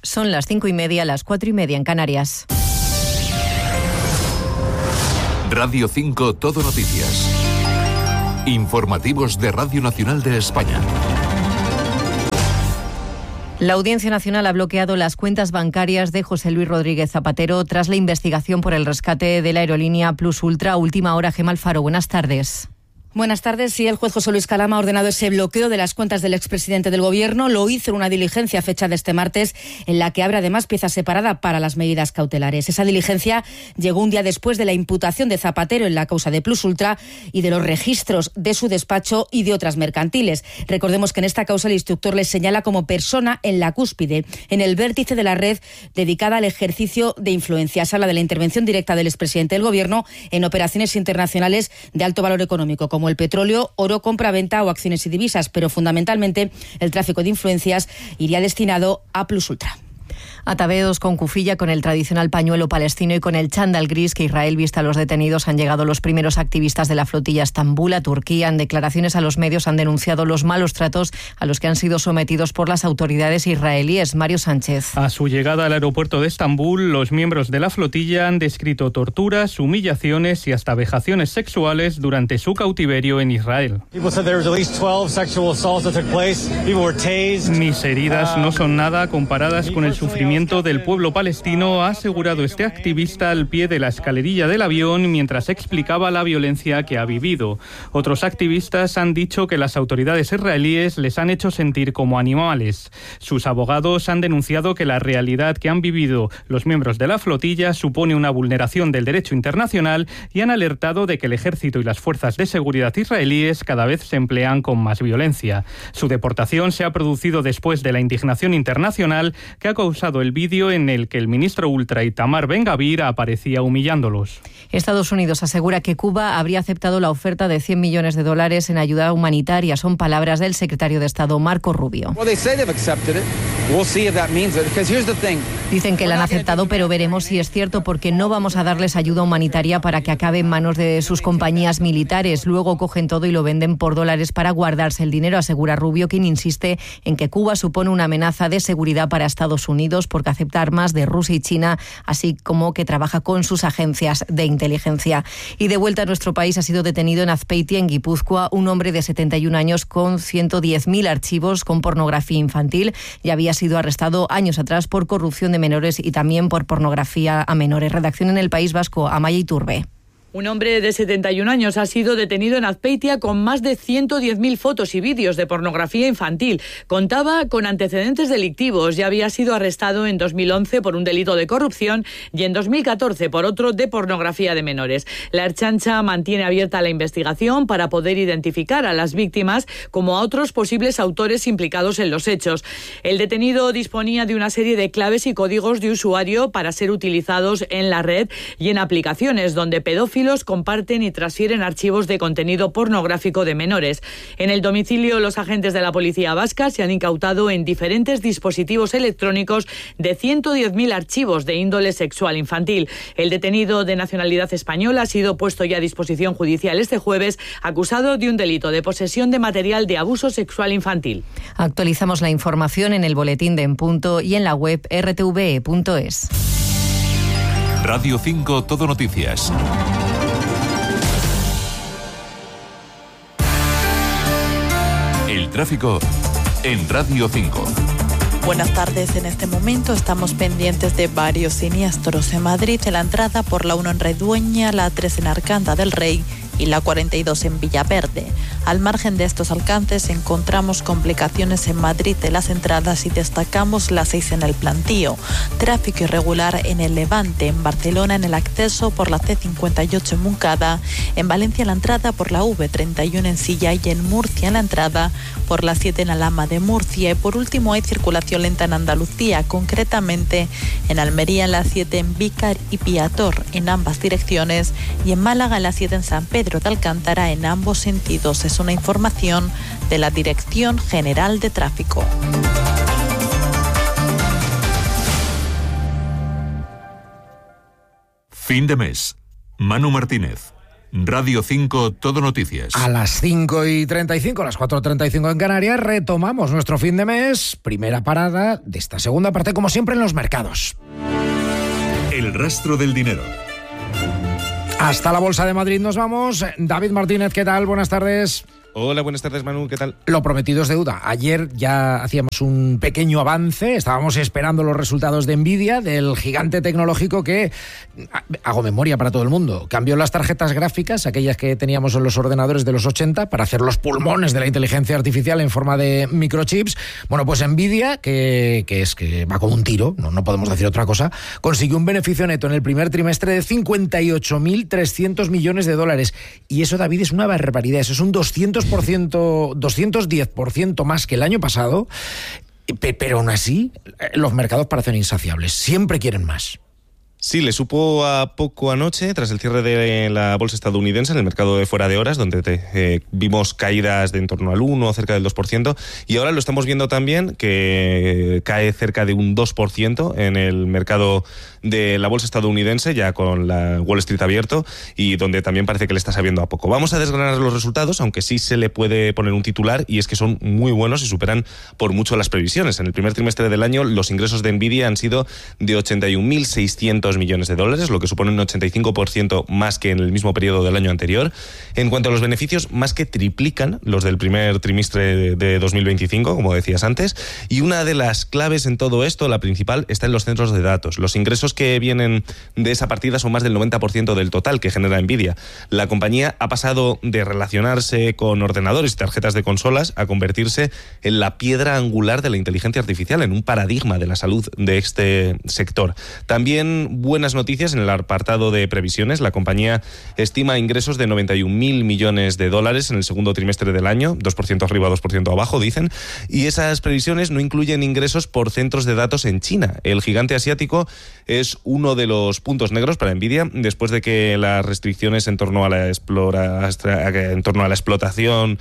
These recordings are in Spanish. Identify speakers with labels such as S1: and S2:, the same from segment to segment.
S1: Son las 5:30, las 4:30 en Canarias.
S2: Radio 5 Todo Noticias. Informativos de Radio Nacional de España.
S1: La Audiencia Nacional ha bloqueado las cuentas bancarias de José Luis Rodríguez Zapatero tras la investigación por el rescate de la aerolínea Plus Ultra. Última hora, Gemma Alfaro. Buenas tardes.
S3: Buenas tardes. Sí, el juez José Luis Calama ha ordenado ese bloqueo de las cuentas del expresidente del Gobierno. Lo hizo en una diligencia fecha de este martes, en la que abre además pieza separada para las medidas cautelares. Esa diligencia llegó un día después de la imputación de Zapatero en la causa de Plus Ultra y de los registros de su despacho y de otras mercantiles. Recordemos que en esta causa el instructor le señala como persona en la cúspide, en el vértice de la red dedicada al ejercicio de influencias. Habla de la intervención directa del expresidente del Gobierno en operaciones internacionales de alto valor económico, como el petróleo, oro, compra-venta o acciones y divisas, pero fundamentalmente el tráfico de influencias iría destinado a Plus Ultra.
S1: Ataveos con kufilla, con el tradicional pañuelo palestino y con el chándal gris que Israel viste a los detenidos han llegado los primeros activistas de la flotilla Estambul a Turquía. En declaraciones a los medios han denunciado los malos tratos a los que han sido sometidos por las autoridades israelíes. Mario Sánchez.
S4: A su llegada al aeropuerto de Estambul, los miembros de la flotilla han descrito torturas, humillaciones y hasta vejaciones sexuales durante su cautiverio en Israel. Mis heridas no son nada comparadas con el sufrimiento del pueblo palestino, ha asegurado este activista al pie de la escalerilla del avión mientras explicaba la violencia que ha vivido. Otros activistas han dicho que las autoridades israelíes les han hecho sentir como animales. Sus abogados han denunciado que la realidad que han vivido los miembros de la flotilla supone una vulneración del derecho internacional y han alertado de que el ejército y las fuerzas de seguridad israelíes cada vez se emplean con más violencia. Su deportación se ha producido después de la indignación internacional que ha causado el vídeo en el que el ministro ultra Itamar Ben-Gvir aparecía humillándolos.
S1: Estados Unidos asegura que Cuba habría aceptado la oferta de $100 millones en ayuda humanitaria. Son palabras del secretario de Estado, Marco Rubio. Dicen que la han aceptado, pero veremos si es cierto, porque no vamos a darles ayuda humanitaria para que acabe en manos de sus compañías militares. Luego cogen todo y lo venden por dólares para guardarse el dinero, asegura Rubio, quien insiste en que Cuba supone una amenaza de seguridad para Estados Unidos porque acepta armas de Rusia y China, así como que trabaja con sus agencias de inteligencia. Y de vuelta a nuestro país, ha sido detenido en Azpeitia, en Guipúzcoa, un hombre de 71 años con 110.000 archivos con pornografía infantil. Ya había sido arrestado años atrás por corrupción de menores y también por pornografía a menores. Redacción en El País Vasco, Amaya Iturbe.
S5: Un hombre de 71 años ha sido detenido en Azpeitia con más de 110.000 fotos y vídeos de pornografía infantil. Contaba con antecedentes delictivos. Ya había sido arrestado en 2011 por un delito de corrupción y en 2014 por otro de pornografía de menores. La Ertzaintza mantiene abierta la investigación para poder identificar a las víctimas como a otros posibles autores implicados en los hechos. El detenido disponía de una serie de claves y códigos de usuario para ser utilizados en la red y en aplicaciones donde pedófilos comparten y transfieren archivos de contenido pornográfico de menores. En el domicilio, los agentes de la policía vasca se han incautado en diferentes dispositivos electrónicos de 110.000 archivos de índole sexual infantil. El detenido de nacionalidad española ha sido puesto ya a disposición judicial este jueves, acusado de un delito de posesión de material de abuso sexual infantil.
S1: Actualizamos la información en el boletín de En Punto y en la web rtve.es.
S2: Radio 5 Todo Noticias. El tráfico en Radio 5.
S6: Buenas tardes. En este momento estamos pendientes de varios siniestros en Madrid, en la entrada por la 1 en Redueña, la 3 en Arcanda del Rey y la 42 en Villaverde. Al margen de estos alcances encontramos complicaciones en Madrid de las entradas y destacamos la 6 en el Plantío. Tráfico irregular en el Levante, en Barcelona en el acceso por la C58 en Moncada, en Valencia la entrada por la V31 en Silla y en Murcia en la entrada por la 7 en Alhama de Murcia. Y por último hay circulación lenta en Andalucía, concretamente en Almería en la 7 en Vícar y Piator en ambas direcciones y en Málaga en la 7 en San Pedro de Alcántara en ambos sentidos. Es una información de la Dirección General de Tráfico.
S2: Fin de mes. Manu Martínez. Radio 5 Todo Noticias.
S7: A las 5:35, a las 4:35 en Canarias, retomamos nuestro fin de mes. Primera parada de esta segunda parte, como siempre, en los mercados.
S2: El rastro del dinero.
S7: Hasta la Bolsa de Madrid nos vamos. David Martínez, ¿qué tal? Buenas tardes.
S8: Hola, buenas tardes, Manu, ¿qué tal?
S7: Lo prometido es deuda. Ayer ya hacíamos un pequeño avance, estábamos esperando los resultados de Nvidia, del gigante tecnológico que, hago memoria para todo el mundo, cambió las tarjetas gráficas, aquellas que teníamos en los ordenadores de los 80, para hacer los pulmones de la inteligencia artificial en forma de microchips. Bueno, pues Nvidia, que va como un tiro, no podemos decir otra cosa, consiguió un beneficio neto en el primer trimestre de 58.300 millones de dólares. Y eso, David, es una barbaridad, eso es un 210% más que el año pasado, pero aún así los mercados parecen insaciables, siempre quieren más.
S8: Sí, le supo a poco anoche, tras el cierre de la bolsa estadounidense en el mercado de fuera de horas, donde vimos caídas de en torno al 1, cerca del 2%, y ahora lo estamos viendo también, que cae cerca de un 2% en el mercado de la bolsa estadounidense, ya con la Wall Street abierto, y donde también parece que le está sabiendo a poco. Vamos a desgranar los resultados, aunque sí se le puede poner un titular, y es que son muy buenos y superan por mucho las previsiones. En el primer trimestre del año, los ingresos de Nvidia han sido de 81.600 millones de dólares, lo que supone un 85% más que en el mismo periodo del año anterior. En cuanto a los beneficios, más que triplican los del primer trimestre de 2025, como decías antes, y una de las claves en todo esto, la principal, está en los centros de datos. Los ingresos que vienen de esa partida son más del 90% del total que genera Nvidia. La compañía ha pasado de relacionarse con ordenadores y tarjetas de consolas a convertirse en la piedra angular de la inteligencia artificial, en un paradigma de la salud de este sector. También buenas noticias en el apartado de previsiones. La compañía estima ingresos de 91.000 millones de dólares en el segundo trimestre del año, 2% arriba, 2% abajo, dicen, y esas previsiones no incluyen ingresos por centros de datos en China. El gigante asiático es uno de los puntos negros para Nvidia, después de que las restricciones en torno a la exportación,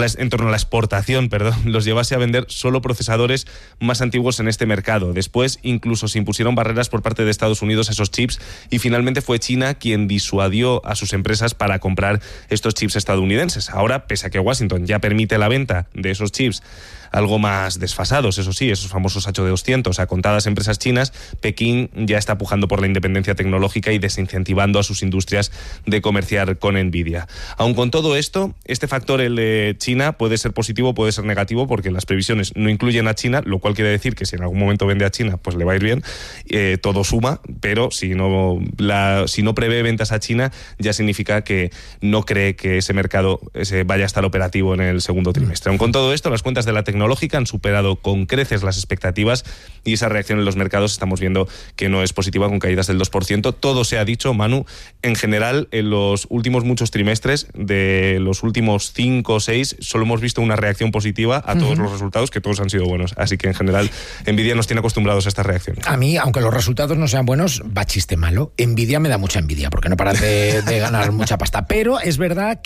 S8: los llevase a vender solo procesadores más antiguos en este mercado. Después incluso se impusieron barreras por parte de Estados Unidos a esos chips, y finalmente fue China quien disuadió a sus empresas para comprar estos chips estadounidenses. Ahora, pese a que Washington ya permite la venta de esos chips algo más desfasados, eso sí, esos famosos H200 a contadas empresas chinas, Pekín ya está pujando por la independencia tecnológica y desincentivando a sus industrias de comerciar con Nvidia. Aun con todo esto, este factor, el de China, puede ser positivo, puede ser negativo, porque las previsiones no incluyen a China, lo cual quiere decir que si en algún momento vende a China, pues le va a ir bien, todo suma, pero si no prevé ventas a China, ya significa que no cree que ese mercado vaya a estar operativo en el segundo trimestre. Aun con todo esto, las cuentas de la tecnológica han superado con creces las expectativas, y esa reacción en los mercados estamos viendo que no es positiva, con caídas del 2%. Todo se ha dicho, Manu, en general, en los últimos muchos trimestres, de los últimos 5 o 6, solo hemos visto una reacción positiva a todos los resultados, que todos han sido buenos. Así que en general, Nvidia nos tiene acostumbrados a esta reacción. A mí, aunque los resultados no sean buenos, va chiste malo. Nvidia me da mucha envidia, porque no para de ganar mucha pasta. Pero es verdad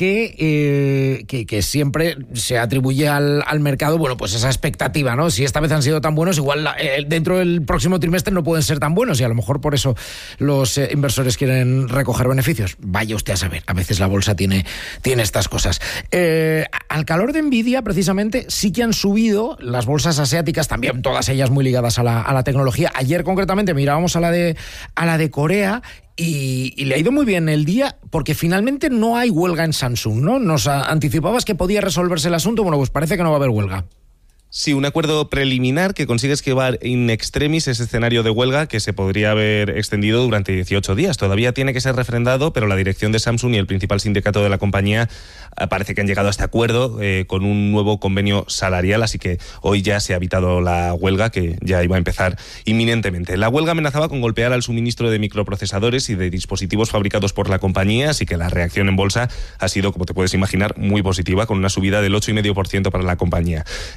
S8: que siempre se atribuye al mercado, bueno, pues esa expectativa, ¿no? Si esta vez han sido tan buenos, igual dentro del próximo trimestre no pueden ser tan buenos, y a lo mejor por eso los inversores quieren recoger beneficios. Vaya usted a saber, a veces la bolsa tiene estas cosas. Al calor de Nvidia, precisamente, sí que han subido las bolsas asiáticas, también todas ellas muy ligadas a la tecnología. Ayer, concretamente, mirábamos a la de Corea, y le ha ido muy bien el día, porque finalmente no hay huelga en Samsung, ¿no? Nos anticipabas que podía resolverse el asunto. Bueno, pues parece que no va a haber huelga. Sí, un acuerdo preliminar que consigue esquivar in extremis ese escenario de huelga que se podría haber extendido durante 18 días. Todavía tiene que ser refrendado, pero la dirección de Samsung y el principal sindicato de la compañía parece que han llegado a este acuerdo con un nuevo convenio salarial, así que hoy ya se ha evitado la huelga, que ya iba a empezar inminentemente. La huelga amenazaba con golpear al suministro de microprocesadores y de dispositivos fabricados por la compañía, así que la reacción en bolsa ha sido, como te puedes imaginar, muy positiva, con una subida del 8,5% para la compañía. Esto ha contribuido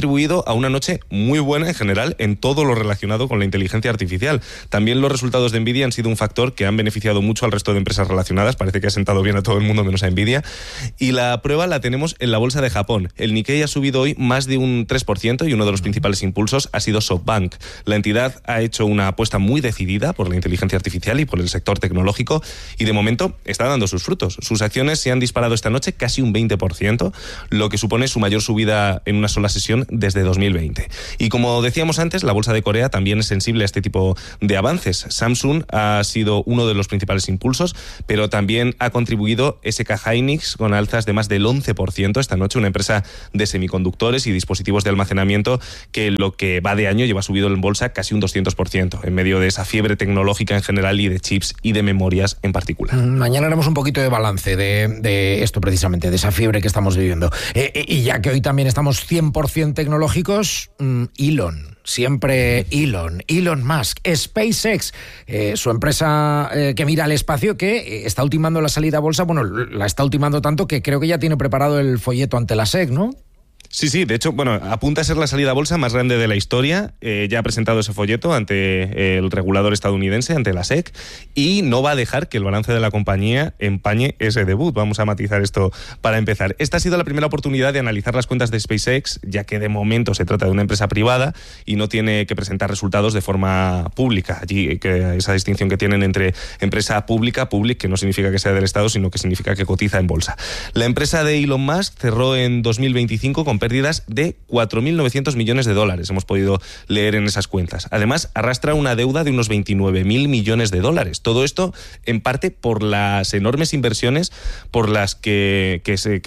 S8: contribuido a una noche muy buena en general en todo lo relacionado con la inteligencia artificial. También los resultados de Nvidia han sido un factor que han beneficiado mucho al resto de empresas relacionadas. Parece que ha sentado bien a todo el mundo menos a Nvidia. Y la prueba la tenemos en la bolsa de Japón. El Nikkei ha subido hoy más de un 3% y uno de los principales impulsos ha sido SoftBank. La entidad ha hecho una apuesta muy decidida por la inteligencia artificial y por el sector tecnológico y de momento está dando sus frutos. Sus acciones se han disparado esta noche casi un 20%, lo que supone su mayor subida en una sola sesión desde 2020. Y como decíamos antes, la bolsa de Corea también es sensible a este tipo de avances. Samsung ha sido uno de los principales impulsos, pero también ha contribuido SK Hynix con alzas de más del 11% esta noche, una empresa de semiconductores y dispositivos de almacenamiento que lo que va de año lleva subido en bolsa casi un 200%, en medio de esa fiebre tecnológica en general y de chips y de memorias en particular.
S7: Mañana haremos un poquito de balance de esto precisamente, de esa fiebre que estamos viviendo. Y ya que hoy también estamos 100% tecnológicos, Elon. Siempre Elon Musk, SpaceX, su empresa que mira al espacio, que está ultimando la salida a bolsa. Bueno, la está ultimando tanto que creo que ya tiene preparado el folleto ante la SEC, ¿no?
S8: Sí, de hecho, bueno, apunta a ser la salida a bolsa más grande de la historia. Ya ha presentado ese folleto ante el regulador estadounidense, ante la SEC, y no va a dejar que el balance de la compañía empañe ese debut. Vamos a matizar esto para empezar. Esta ha sido la primera oportunidad de analizar las cuentas de SpaceX, ya que de momento se trata de una empresa privada y no tiene que presentar resultados de forma pública. Allí, que esa distinción que tienen entre empresa pública, que no significa que sea del Estado, sino que significa que cotiza en bolsa. La empresa de Elon Musk cerró en 2025 con pérdidas de 4.900 millones de dólares, hemos podido leer en esas cuentas. Además, arrastra una deuda de unos 29.000 millones de dólares. Todo esto, en parte, por las enormes inversiones por las que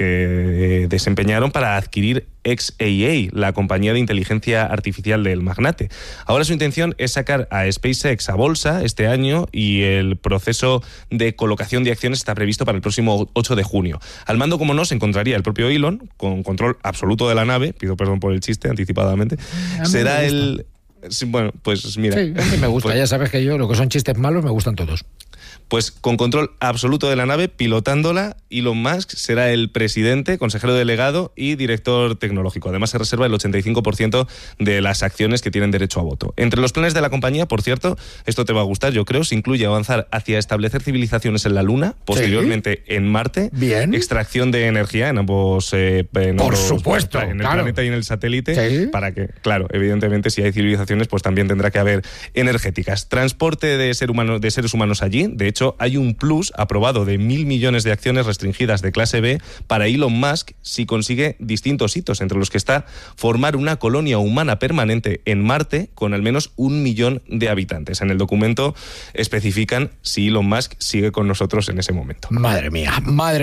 S8: se desempeñaron para adquirir xAI, la compañía de inteligencia artificial del magnate. Ahora su intención es sacar a SpaceX a bolsa este año y el proceso de colocación de acciones está previsto para el próximo 8 de junio. Al mando, como no, se encontraría el propio Elon, con control absoluto de la nave, pido perdón por el chiste anticipadamente, será el... Sí, bueno, pues mira...
S7: Sí, a mí me gusta, ya sabes que yo, lo que son chistes malos, me gustan todos.
S8: Pues con control absoluto de la nave, pilotándola, Elon Musk será el presidente, consejero delegado y director tecnológico. Además, se reserva el 85% de las acciones que tienen derecho a voto. Entre los planes de la compañía, por cierto, esto te va a gustar, yo creo, se incluye avanzar hacia establecer civilizaciones en la Luna, posteriormente en Marte,
S7: bien,
S8: extracción de energía en ambos...
S7: por supuesto,
S8: en el planeta y en el satélite, para que, claro, evidentemente, si hay civilizaciones, pues también tendrá que haber energéticas. Transporte de seres humanos allí. De hecho, hay un plus aprobado de 1.000 millones de acciones restringidas de clase B para Elon Musk si consigue distintos hitos, entre los que está formar una colonia humana permanente en Marte con al menos 1 millón de habitantes. En el documento especifican si Elon Musk sigue con nosotros en ese momento.
S7: Madre mía.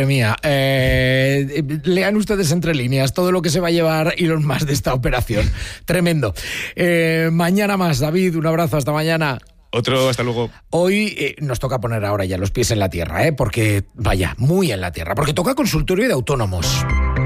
S7: Lean ustedes entre líneas todo lo que se va a llevar Elon Musk de esta operación. Tremendo. Mañana más, David, un abrazo, hasta mañana.
S8: Otro, hasta luego.
S7: Hoy nos toca poner ahora ya los pies en la tierra, porque, vaya, muy en la tierra, porque toca consultorio de autónomos.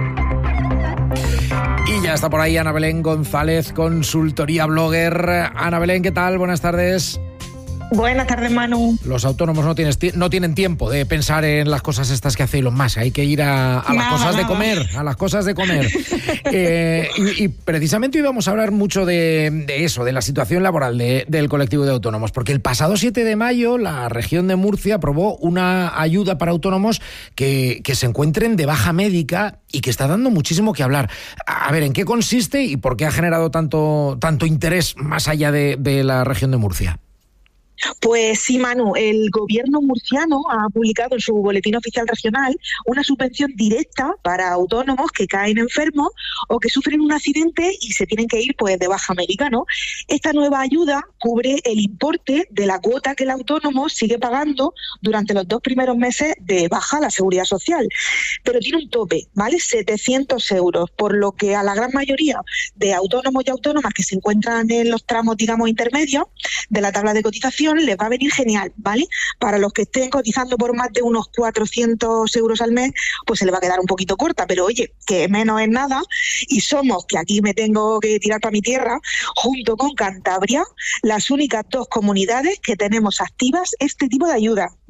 S7: Y ya está por ahí Ana Belén González, consultoría blogger. Ana Belén, ¿qué tal? Buenas tardes.
S9: Buenas tardes, Manu.
S7: Los autónomos no tienen tiempo de pensar en las cosas estas que hace Elon Musk. Hay que ir a las cosas de comer, a las cosas de comer. Y precisamente hoy vamos a hablar mucho de eso, de la situación laboral del colectivo de autónomos, porque el pasado 7 de mayo la región de Murcia aprobó una ayuda para autónomos que se encuentren de baja médica y que está dando muchísimo que hablar. A ver, ¿en qué consiste y por qué ha generado tanto interés más allá de la región de Murcia?
S9: Pues sí, Manu, el gobierno murciano ha publicado en su boletín oficial regional una subvención directa para autónomos que caen enfermos o que sufren un accidente y se tienen que ir pues de baja médica, ¿no? Esta nueva ayuda cubre el importe de la cuota que el autónomo sigue pagando durante los 2 primeros meses de baja a la Seguridad Social, pero tiene un tope, ¿vale? 700 euros, por lo que a la gran mayoría de autónomos y autónomas que se encuentran en los tramos, digamos, intermedios de la tabla de cotización les va a venir genial, ¿vale? Para los que estén cotizando por más de unos 400 euros al mes, pues se les va a quedar un poquito corta, pero oye, que menos es nada, y somos, que aquí me tengo que tirar para mi tierra, junto con Cantabria, las únicas 2 comunidades que tenemos activas este tipo de ayuda,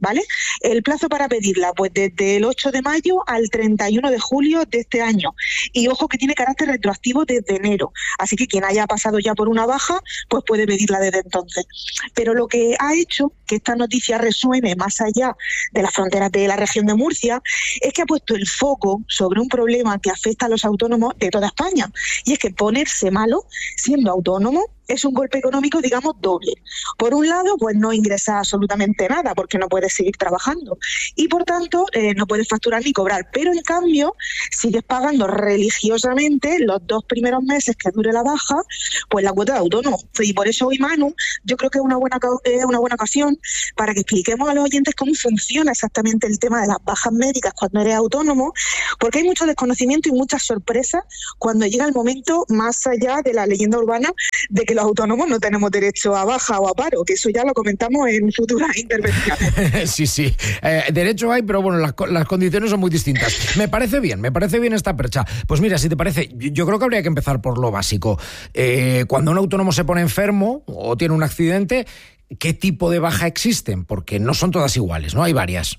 S9: ¿vale? El plazo para pedirla, pues desde el 8 de mayo al 31 de julio de este año. Y ojo que tiene carácter retroactivo desde enero. Así que quien haya pasado ya por una baja, pues puede pedirla desde entonces. Pero lo que ha hecho que esta noticia resuene más allá de las fronteras de la región de Murcia es que ha puesto el foco sobre un problema que afecta a los autónomos de toda España. Y es que ponerse malo siendo autónomo es un golpe económico, digamos, doble. Por un lado, pues no ingresas absolutamente nada porque no puedes seguir trabajando y, por tanto, no puedes facturar ni cobrar. Pero, en cambio, sigues pagando religiosamente los 2 primeros meses que dure la baja, pues la cuota de autónomo. Y por eso hoy, Manu, yo creo que es una buena ocasión para que expliquemos a los oyentes cómo funciona exactamente el tema de las bajas médicas cuando eres autónomo, porque hay mucho desconocimiento y muchas sorpresas cuando llega el momento, más allá de la leyenda urbana, de que los autónomos no tenemos derecho a baja o a paro, que eso ya lo comentamos en futuras intervenciones.
S7: Sí. Derecho hay, pero bueno, las condiciones son muy distintas. Me parece bien esta percha. Pues mira, si te parece, yo creo que habría que empezar por lo básico. Cuando un autónomo se pone enfermo o tiene un accidente, ¿qué tipo de baja existen? Porque no son todas iguales, ¿no? Hay varias.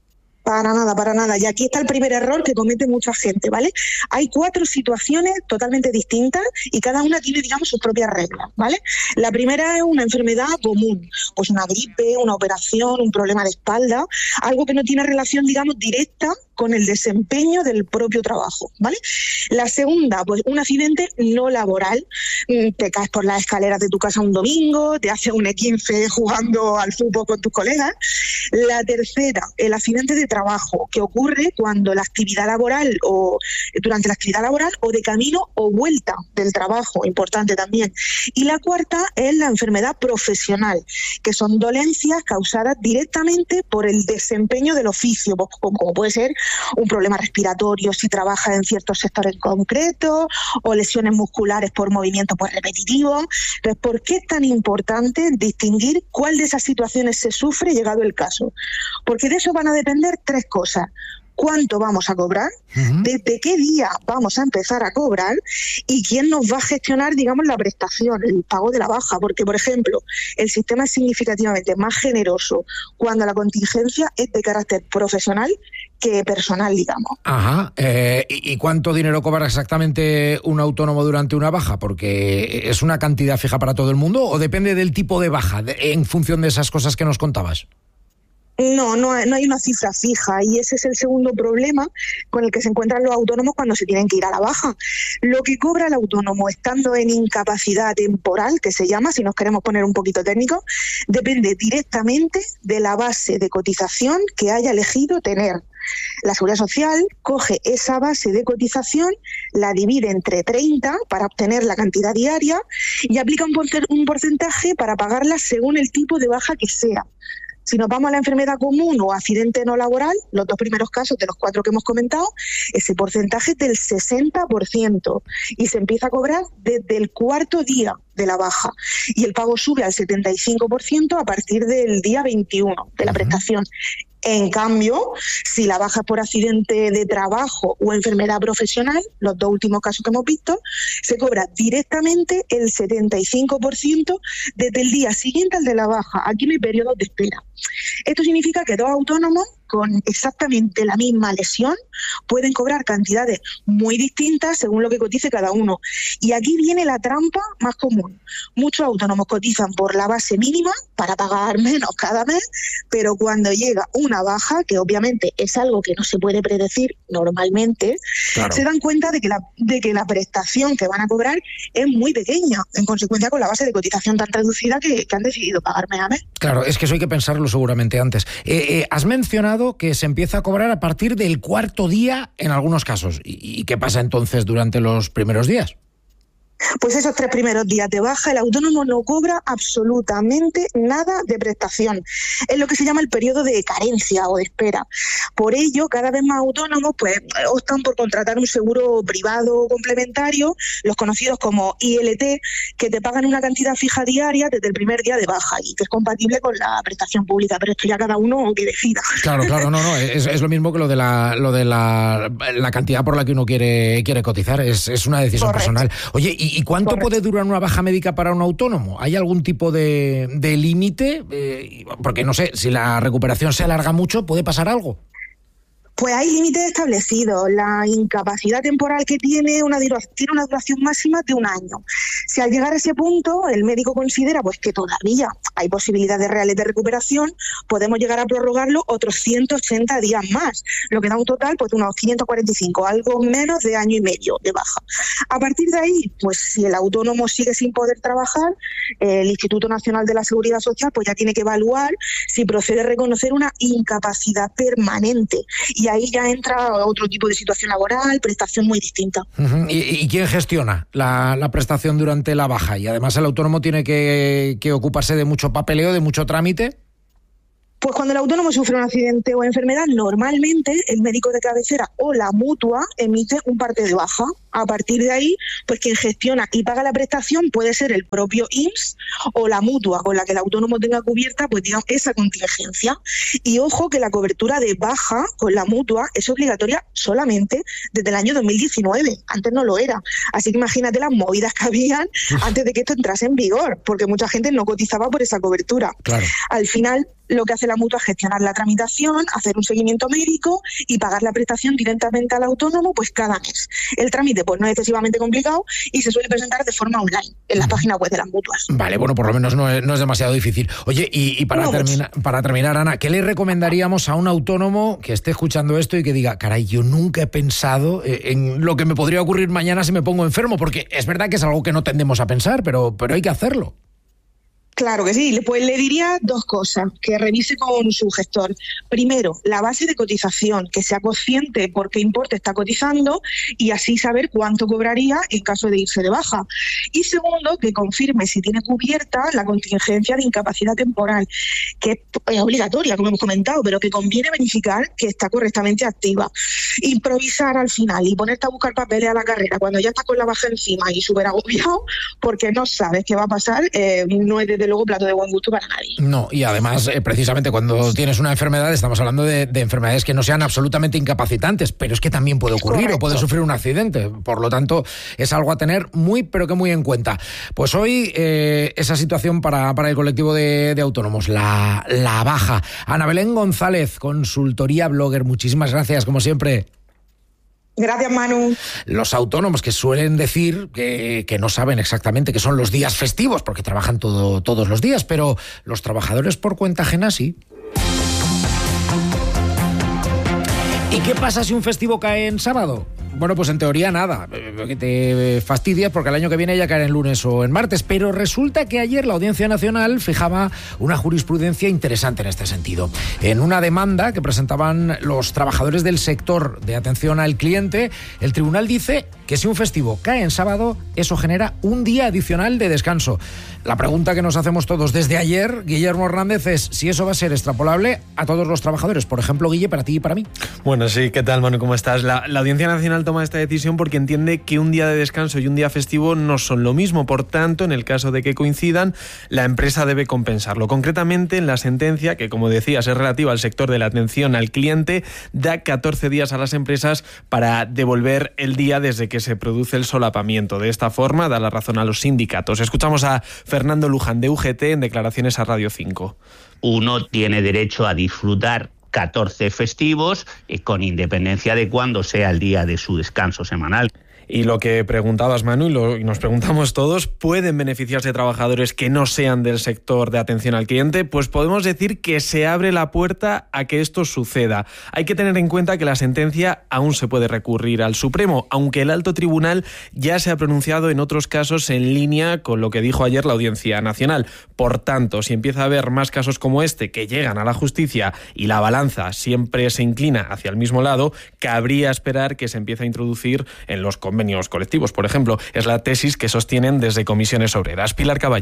S9: Para nada. Y aquí está el primer error que comete mucha gente, ¿vale? Hay 4 situaciones totalmente distintas y cada una tiene, digamos, sus propias reglas, ¿vale? La primera es una enfermedad común, pues una gripe, una operación, un problema de espalda, algo que no tiene relación, digamos, directa con el desempeño del propio trabajo, ¿vale? La segunda, pues un accidente no laboral, te caes por las escaleras de tu casa un domingo, te haces un E15 jugando al fútbol con tus colegas. La tercera, el accidente de trabajo, que ocurre cuando la actividad laboral o durante la actividad laboral o de camino o vuelta del trabajo, importante también. Y la cuarta es la enfermedad profesional, que son dolencias causadas directamente por el desempeño del oficio, pues, como puede ser un problema respiratorio si trabajas en ciertos sectores concretos o lesiones musculares por movimientos pues, repetitivos. Entonces, ¿por qué es tan importante distinguir cuál de esas situaciones se sufre llegado el caso? Porque de eso van a depender 3 cosas. ¿Cuánto vamos a cobrar? ¿Desde qué día vamos a empezar a cobrar? ¿Y quién nos va a gestionar, digamos, la prestación, el pago de la baja? Porque, por ejemplo, el sistema es significativamente más generoso cuando la contingencia es de carácter profesional que personal, digamos.
S7: Ajá. ¿Y cuánto dinero cobra exactamente un autónomo durante una baja? Porque ¿es una cantidad fija para todo el mundo o depende del tipo de baja, en función de esas cosas que nos contabas?
S9: No hay una cifra fija y ese es el segundo problema con el que se encuentran los autónomos cuando se tienen que ir a la baja. Lo que cobra el autónomo estando en incapacidad temporal, que se llama, si nos queremos poner un poquito técnico, depende directamente de la base de cotización que haya elegido tener. La Seguridad Social coge esa base de cotización, la divide entre 30 para obtener la cantidad diaria y aplica un porcentaje para pagarla según el tipo de baja que sea. Si nos vamos a la enfermedad común o accidente no laboral, los 2 primeros casos de los 4 que hemos comentado, ese porcentaje es del 60% y se empieza a cobrar desde el 4.º día de la baja y el pago sube al 75% a partir del día 21 de la prestación. En cambio, si la baja es por accidente de trabajo o enfermedad profesional, los 2 últimos casos que hemos visto, se cobra directamente el 75% desde el día siguiente al de la baja. Aquí no hay periodos de espera. Esto significa que 2 autónomos con exactamente la misma lesión pueden cobrar cantidades muy distintas según lo que cotice cada uno. Y aquí viene la trampa más común. Muchos autónomos cotizan por la base mínima para pagar menos cada mes, pero cuando llega una baja, que obviamente es algo que no se puede predecir normalmente, claro, se dan cuenta de que la prestación que van a cobrar es muy pequeña, en consecuencia con la base de cotización tan reducida que han decidido pagar mes a mes.
S7: Claro, es que eso hay que pensarlo seguramente antes. Has mencionado que se empieza a cobrar a partir del 4.º día en algunos casos. ¿Y qué pasa entonces durante los primeros días?
S9: Pues esos 3 primeros días de baja, el autónomo no cobra absolutamente nada de prestación. Es lo que se llama el periodo de carencia o de espera. Por ello, cada vez más autónomos pues optan por contratar un seguro privado complementario, los conocidos como ILT, que te pagan una cantidad fija diaria desde el primer día de baja y que es compatible con la prestación pública, pero esto ya cada uno que decida. Claro,
S7: no, es lo mismo que lo de la cantidad por la que uno quiere cotizar, es una decisión personal. Oye, ¿Y cuánto puede durar una baja médica para un autónomo? ¿Hay algún tipo de límite? Porque no sé, si la recuperación se alarga mucho, ¿puede pasar algo?
S9: Pues hay límites establecidos. La incapacidad temporal que tiene tiene una duración máxima de 1 año. Si al llegar a ese punto el médico considera pues que todavía hay posibilidades reales de recuperación, podemos llegar a prorrogarlo otros 180 días más, lo que da un total pues de unos 545, algo menos de 1 año y medio de baja. A partir de ahí, pues si el autónomo sigue sin poder trabajar, el Instituto Nacional de la Seguridad Social pues ya tiene que evaluar si procede a reconocer una incapacidad permanente. Y ahí ya entra otro tipo de situación laboral, prestación muy distinta.
S7: Uh-huh. ¿Y quién gestiona la prestación durante la baja? Y además el autónomo tiene que ocuparse de mucho papeleo, de mucho trámite.
S9: Pues cuando el autónomo sufre un accidente o enfermedad, normalmente el médico de cabecera o la mutua emite un parte de baja. A partir de ahí, pues quien gestiona y paga la prestación puede ser el propio INSS o la mutua con la que el autónomo tenga cubierta, pues digamos, esa contingencia. Y ojo que la cobertura de baja con la mutua es obligatoria solamente desde el año 2019. Antes no lo era. Así que imagínate las movidas que habían antes de que esto entrase en vigor, porque mucha gente no cotizaba por esa cobertura.
S7: Claro.
S9: Al final, lo que hace la mutua es gestionar la tramitación, hacer un seguimiento médico y pagar la prestación directamente al autónomo pues cada mes. El trámite pues no es excesivamente complicado y se suele presentar de forma online en las páginas web de las mutuas.
S7: Vale, bueno, por lo menos no es demasiado difícil. Oye, y para terminar, Ana, ¿qué le recomendaríamos a un autónomo que esté escuchando esto y que diga, caray, yo nunca he pensado en lo que me podría ocurrir mañana si me pongo enfermo? Porque es verdad que es algo que no tendemos a pensar, pero hay que hacerlo.
S9: Claro que sí, pues le diría 2 cosas, que revise con su gestor. Primero, la base de cotización, que sea consciente por qué importe está cotizando y así saber cuánto cobraría en caso de irse de baja. Y segundo, que confirme si tiene cubierta la contingencia de incapacidad temporal, que es obligatoria, como hemos comentado, pero que conviene verificar que está correctamente activa. Improvisar al final y ponerte a buscar papeles a la carrera cuando ya estás con la baja encima y súper agobiado porque no sabes qué va a pasar, no es desde luego plato de buen gusto para nadie.
S7: No, y además, precisamente cuando tienes una enfermedad, estamos hablando de enfermedades que no sean absolutamente incapacitantes, pero es que también puede ocurrir. Correcto. O puede sufrir un accidente. Por lo tanto, es algo a tener muy, pero que muy en cuenta. Pues hoy, esa situación para el colectivo de autónomos, la baja. Ana Belén González, consultoría blogger, muchísimas gracias, como siempre.
S9: Gracias, Manu.
S7: Los autónomos que suelen decir que no saben exactamente qué son los días festivos, porque trabajan todos los días, pero los trabajadores por cuenta ajena sí. ¿Y qué pasa si un festivo cae en sábado? Bueno, pues en teoría nada, que te fastidias porque el año que viene ya cae en lunes o en martes, pero resulta que ayer la Audiencia Nacional fijaba una jurisprudencia interesante en este sentido. En una demanda que presentaban los trabajadores del sector de atención al cliente, el tribunal dice que si un festivo cae en sábado, eso genera un día adicional de descanso. La pregunta que nos hacemos todos desde ayer, Guillermo Hernández, es si eso va a ser extrapolable a todos los trabajadores. Por ejemplo, Guille, para ti y para mí.
S10: Bueno, sí, ¿qué tal, Manu? ¿Cómo estás? La Audiencia Nacional toma esta decisión porque entiende que un día de descanso y un día festivo no son lo mismo. Por tanto, en el caso de que coincidan, la empresa debe compensarlo. Concretamente, en la sentencia, que como decías es relativa al sector de la atención al cliente, da 14 días a las empresas para devolver el día desde que se produce el solapamiento. De esta forma, da la razón a los sindicatos. Escuchamos a Fernando Luján de UGT en declaraciones a Radio 5.
S11: Uno tiene derecho a disfrutar 14 festivos con independencia de cuándo sea el día de su descanso semanal.
S10: Y lo que preguntabas, Manu, y nos preguntamos todos, ¿pueden beneficiarse trabajadores que no sean del sector de atención al cliente? Pues podemos decir que se abre la puerta a que esto suceda. Hay que tener en cuenta que la sentencia aún se puede recurrir al Supremo, aunque el alto tribunal ya se ha pronunciado en otros casos en línea con lo que dijo ayer la Audiencia Nacional. Por tanto, si empieza a haber más casos como este que llegan a la justicia y la balanza siempre se inclina hacia el mismo lado, cabría esperar que se empiece a introducir en los convenios colectivos, por ejemplo. Es la tesis que sostienen desde Comisiones Obreras. Pilar Caballero.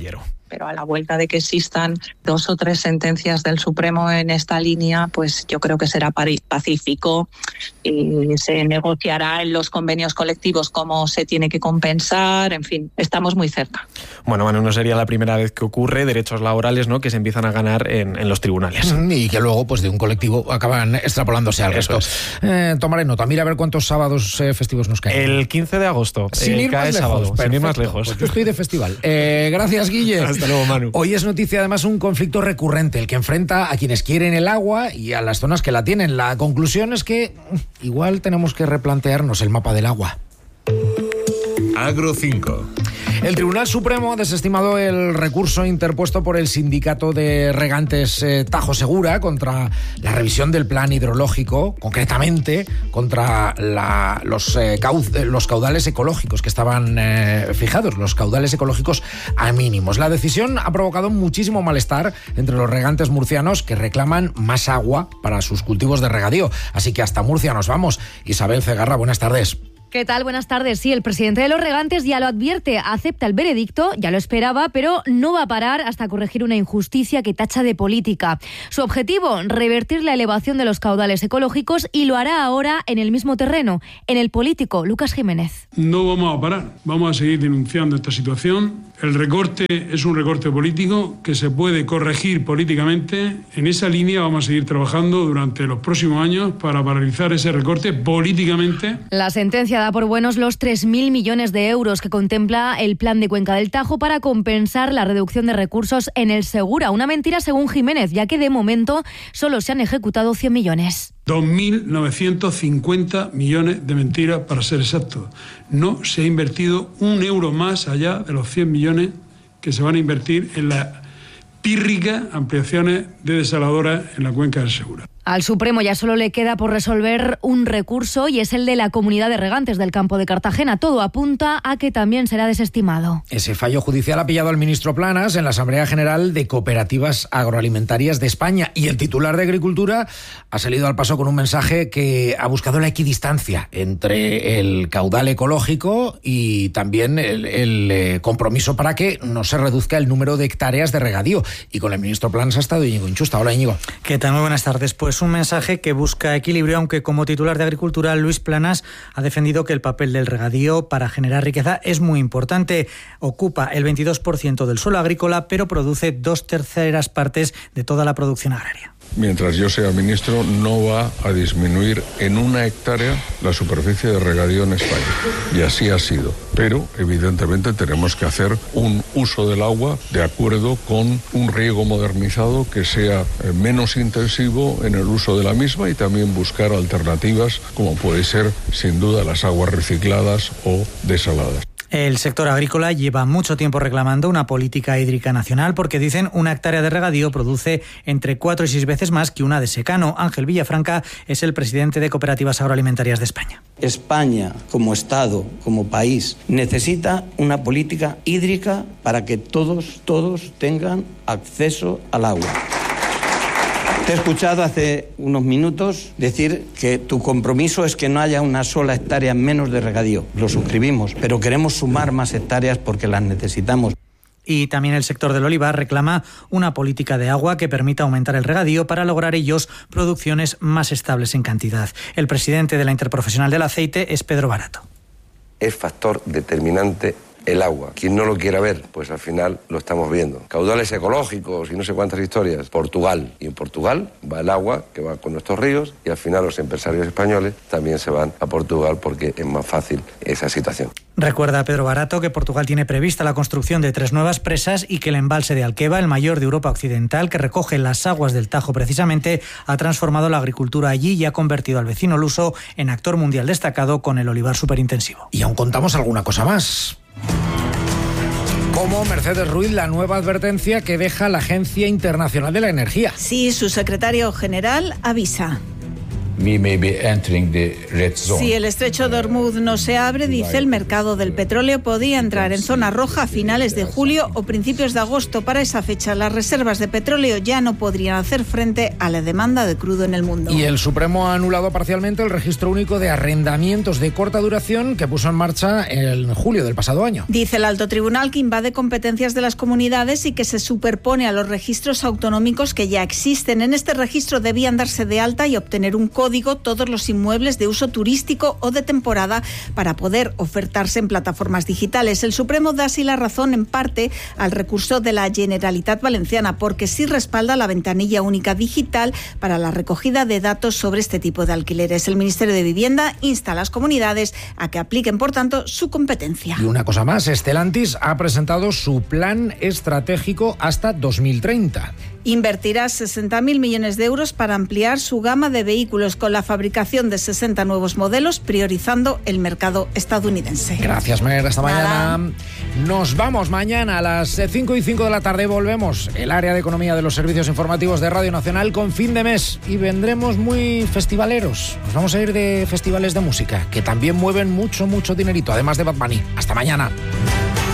S12: pero a la vuelta de que existan 2 o 3 sentencias del Supremo en esta línea, pues yo creo que será pacífico y se negociará en los convenios colectivos cómo se tiene que compensar, en fin, estamos muy cerca.
S10: Bueno, Manu, no sería la primera vez que ocurre, derechos laborales, ¿no?, que se empiezan a ganar en los tribunales.
S7: Y que luego, pues de un colectivo acaban extrapolándose al resto. Tomaré nota, mira a ver cuántos sábados festivos nos caen.
S10: El 15 de agosto,
S7: sin ir más lejos.
S10: Sábado, sin ir más lejos.
S7: Pues yo estoy de festival. Gracias, Guille.
S10: Hasta luego, Manu.
S7: Hoy es noticia además un conflicto recurrente, el que enfrenta a quienes quieren el agua y a las zonas que la tienen. La conclusión es que igual tenemos que replantearnos el mapa del agua.
S2: Agro 5.
S7: El Tribunal Supremo ha desestimado el recurso interpuesto por el sindicato de regantes Tajo Segura contra la revisión del plan hidrológico, concretamente contra los caudales ecológicos que estaban fijados, los caudales ecológicos a mínimos. La decisión ha provocado muchísimo malestar entre los regantes murcianos que reclaman más agua para sus cultivos de regadío. Así que hasta Murcia nos vamos. Isabel Cegarra, buenas tardes.
S13: ¿Qué tal? Buenas tardes. Sí, el presidente de los regantes ya lo advierte, acepta el veredicto, ya lo esperaba, pero no va a parar hasta corregir una injusticia que tacha de política. Su objetivo, revertir la elevación de los caudales ecológicos, y lo hará ahora en el mismo terreno, en el político. Lucas Jiménez.
S14: No vamos a parar, vamos a seguir denunciando esta situación. El recorte es un recorte político que se puede corregir políticamente. En esa línea vamos a seguir trabajando durante los próximos años para paralizar ese recorte políticamente.
S13: La sentencia da por buenos los 3.000 millones de euros que contempla el plan de Cuenca del Tajo para compensar la reducción de recursos en el Segura. Una mentira según Jiménez, ya que de momento solo se han ejecutado 100 millones.
S14: 2.950 millones de mentiras, para ser exactos. No se ha invertido un euro más allá de los 100 millones que se van a invertir en las pírricas ampliaciones de desaladoras en la cuenca del Segura.
S13: Al Supremo ya solo le queda por resolver un recurso, y es el de la Comunidad de Regantes del Campo de Cartagena. Todo apunta a que también será desestimado.
S7: Ese fallo judicial ha pillado al ministro Planas en la Asamblea General de Cooperativas Agroalimentarias de España, y el titular de Agricultura ha salido al paso con un mensaje que ha buscado la equidistancia entre el caudal ecológico y también el compromiso para que no se reduzca el número de hectáreas de regadío. Y con el ministro Planas ha estado Íñigo Inchusta. Hola, Íñigo.
S15: ¿Qué tal? Muy buenas tardes. Pues un mensaje que busca equilibrio, aunque como titular de Agricultura, Luis Planas ha defendido que el papel del regadío para generar riqueza es muy importante. Ocupa el 22% del suelo agrícola, pero produce 2/3 partes de toda la producción agraria.
S16: Mientras yo sea ministro, no va a disminuir en 1 hectárea la superficie de regadío en España. Y así ha sido. Pero, evidentemente, tenemos que hacer un uso del agua de acuerdo con un riego modernizado que sea menos intensivo en el uso de la misma, y también buscar alternativas como puede ser, sin duda, las aguas recicladas o desaladas.
S15: El sector agrícola lleva mucho tiempo reclamando una política hídrica nacional, porque dicen 1 hectárea de regadío produce entre 4 y 6 veces más que una de secano. Ángel Villafranca es el presidente de Cooperativas Agroalimentarias de España.
S17: España, como Estado, como país, necesita una política hídrica para que todos tengan acceso al agua. Te he escuchado hace unos minutos decir que tu compromiso es que no haya una sola hectárea menos de regadío. Lo suscribimos, pero queremos sumar más hectáreas porque las necesitamos.
S15: Y también el sector del olivar reclama una política de agua que permita aumentar el regadío para lograr ellos producciones más estables en cantidad. El presidente de la Interprofesional del Aceite es Pedro Barato.
S18: Es factor determinante el agua. Quien no lo quiera ver, pues al final lo estamos viendo. Caudales ecológicos y no sé cuántas historias. Portugal. Y en Portugal va el agua que va con nuestros ríos, y al final los empresarios españoles también se van a Portugal porque es más fácil esa situación.
S15: Recuerda Pedro Barato que Portugal tiene prevista la construcción de 3 nuevas presas, y que el embalse de Alqueva, el mayor de Europa Occidental, que recoge las aguas del Tajo precisamente, ha transformado la agricultura allí y ha convertido al vecino luso en actor mundial destacado con el olivar superintensivo.
S7: Y aún contamos alguna cosa más. Como Mercedes Ruiz, la nueva advertencia que deja la Agencia Internacional de la Energía.
S19: Sí, su secretario general avisa. Si el estrecho de Hormuz no se abre, dice, el mercado del petróleo podría entrar en zona roja a finales de julio o principios de agosto. Para esa fecha, las reservas de petróleo ya no podrían hacer frente a la demanda de crudo en el mundo.
S7: Y el Supremo ha anulado parcialmente el registro único de arrendamientos de corta duración que puso en marcha en julio del pasado año.
S19: Dice el alto tribunal que invade competencias de las comunidades y que se superpone a los registros autonómicos que ya existen. En este registro debían darse de alta y obtener un código todos los inmuebles de uso turístico o de temporada para poder ofertarse en plataformas digitales. El Supremo da así la razón en parte al recurso de la Generalitat Valenciana, porque sí respalda la ventanilla única digital para la recogida de datos sobre este tipo de alquileres. El Ministerio de Vivienda insta a las comunidades a que apliquen, por tanto, su competencia.
S7: Y una cosa más, Stellantis ha presentado su plan estratégico hasta 2030.
S19: Invertirá 60.000 millones de euros para ampliar su gama de vehículos con la fabricación de 60 nuevos modelos, priorizando el mercado estadounidense.
S7: Gracias, Mer. Hasta mañana. Nos vamos mañana a las 5:05 de la tarde. Volvemos el área de economía de los servicios informativos de Radio Nacional con fin de mes y vendremos muy festivaleros. Nos vamos a ir de festivales de música que también mueven mucho dinerito, además de Bad Bunny. Hasta mañana.